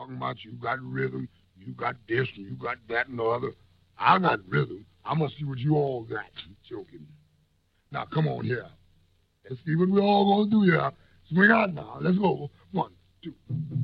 talking about you got rhythm, you got this, and you got that and the other. I got rhythm. I must see what you all got. Joking. Now, come on here. Let's see what we all gonna do here. Swing out now. Let's go. 1, 2.